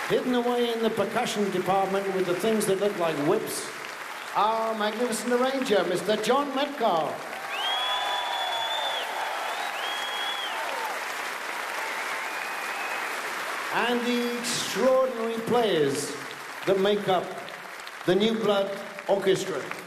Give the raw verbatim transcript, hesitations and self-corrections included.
Hidden away in the percussion department with the things that look like whips, our magnificent arranger, Mister John Metcalf. And the extraordinary players that make up the New Blood Orchestra.